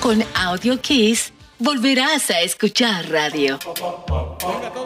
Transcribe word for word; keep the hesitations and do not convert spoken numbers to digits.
Con Audio Kiss volverás a escuchar radio. Venga,